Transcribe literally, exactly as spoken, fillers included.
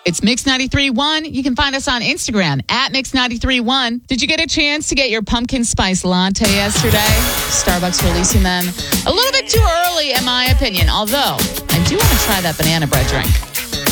It's Mix ninety-three point one. You can find us on Instagram at Mix ninety-three point one. Did you get a chance to get your pumpkin spice latte yesterday? Starbucks releasing them a little bit too early, in my opinion. Although, I do want to try that banana bread drink.